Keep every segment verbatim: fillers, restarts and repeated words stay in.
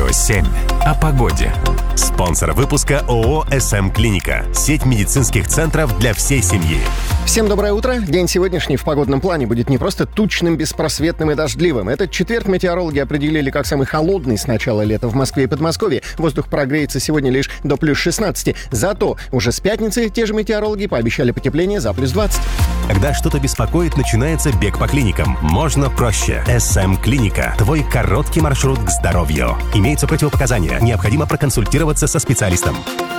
Радио семь. О погоде. Спонсор выпуска ООО «эс эм Клиника». Сеть медицинских центров для всей семьи. Всем доброе утро. День сегодняшний в погодном плане будет не просто тучным, беспросветным и дождливым. Этот четверг метеорологи определили как самый холодный с начала лета в Москве и Подмосковье. Воздух прогреется сегодня лишь до плюс шестнадцати. Зато уже с пятницы те же метеорологи пообещали потепление за плюс двадцать. Когда что-то беспокоит, начинается бег по клиникам. Можно проще. эс эм Клиника. Твой короткий маршрут к здоровью. Имеются противопоказания. Необходимо проконсультироваться со специалистом.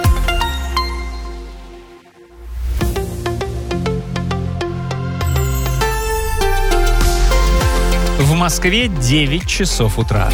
В Москве девять часов утра.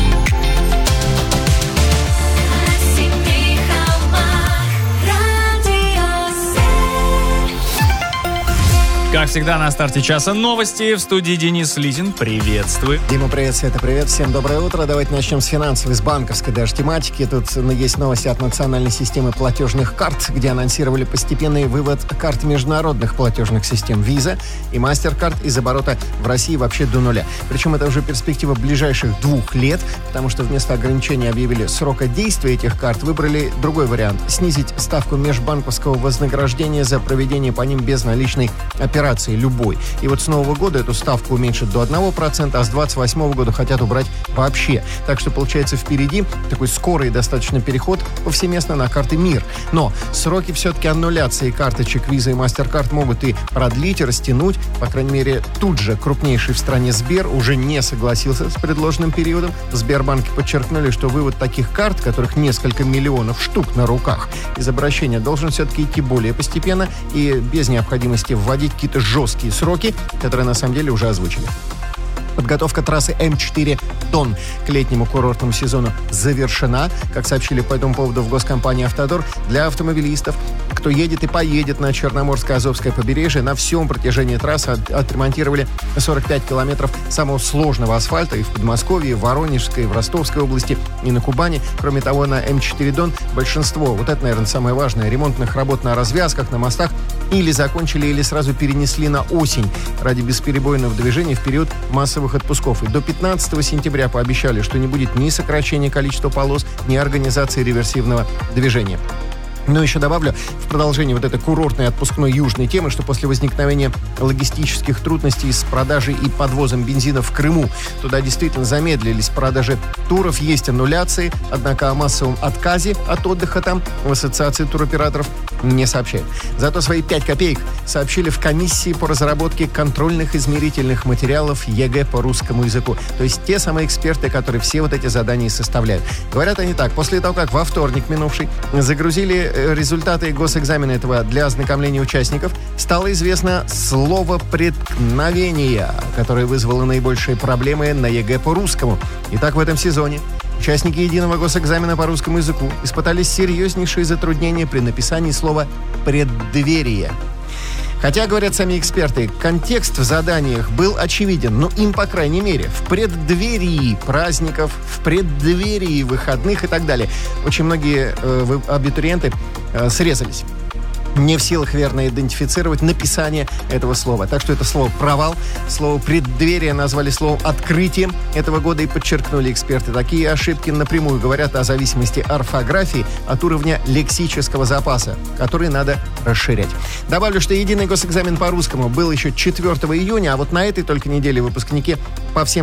Как всегда, на старте часа новости. В студии Денис Лизин. Приветствую. Дима, привет, Света, привет. Всем доброе утро. Давайте начнем с финансовой, с банковской даже тематики. Тут есть новости от национальной системы платежных карт, где анонсировали постепенный вывод карт международных платежных систем Visa и MasterCard из оборота в России вообще до нуля. Причем это уже перспектива ближайших двух лет, потому что вместо ограничения объявили срока действия этих карт, выбрали другой вариант – снизить ставку межбанковского вознаграждения за проведение по ним безналичной операции. Любой. И вот с нового года эту ставку уменьшат до одного процента, а с двадцать восьмого года хотят убрать вообще. Так что, получается, впереди такой скорый достаточно переход повсеместно на карты МИР. Но сроки все-таки аннуляции карточек Visa и MasterCard могут и продлить, и растянуть. По крайней мере, тут же крупнейший в стране Сбер уже не согласился с предложенным периодом. В Сбербанке подчеркнули, что вывод таких карт, которых несколько миллионов штук на руках, из обращения должен все-таки идти более постепенно и без необходимости вводить какие-то жесткие сроки, которые на самом деле уже озвучили. Подготовка трассы эм четыре Дон к летнему курортному сезону завершена. Как сообщили по этому поводу в госкомпании «Автодор», для автомобилистов, кто едет и поедет на Черноморско-Азовское побережье, на всем протяжении трассы от, отремонтировали сорок пять километров самого сложного асфальта и в Подмосковье, и в Воронежской, и в Ростовской области, и на Кубани. Кроме того, на эм четыре Дон большинство, вот это, наверное, самое важное, ремонтных работ на развязках, на мостах или закончили, или сразу перенесли на осень ради бесперебойного движения в период массовых отпусков. И до пятнадцатого сентября пообещали, что не будет ни сокращения количества полос, ни организации реверсивного движения. Но еще добавлю, в продолжении вот этой курортной отпускной южной темы, что после возникновения логистических трудностей с продажей и подвозом бензина в Крыму, туда действительно замедлились продажи туров, есть аннуляции, однако о массовом отказе от отдыха там в Ассоциации туроператоров не сообщают. Зато свои пять копеек сообщили в комиссии по разработке контрольных измерительных материалов ЕГЭ по русскому языку. То есть те самые эксперты, которые все вот эти задания составляют. Говорят они так: после того, как во вторник минувший загрузили результаты госэкзамена этого для ознакомления участников, стало известно слово «преткновение», которое вызвало наибольшие проблемы на ЕГЭ по русскому. Итак, в этом сезоне участники единого госэкзамена по русскому языку испытали серьезнейшие затруднения при написании слова «преддверие». Хотя, говорят сами эксперты, контекст в заданиях был очевиден, но им, по крайней мере, в преддверии праздников, в преддверии выходных и так далее. Очень многие э, абитуриенты э, срезались. Не в силах верно идентифицировать написание этого слова. Так что это слово «провал», слово «преддверие» назвали словом «открытие» этого года и подчеркнули эксперты. Такие ошибки напрямую говорят о зависимости орфографии от уровня лексического запаса, который надо расширять. Добавлю, что единый госэкзамен по русскому был еще четвёртого июня, а вот на этой только неделе выпускники по всем